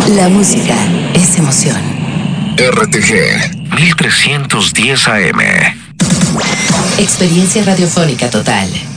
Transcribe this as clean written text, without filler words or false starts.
La música es emoción. RTG 1310 AM. Experiencia radiofónica total.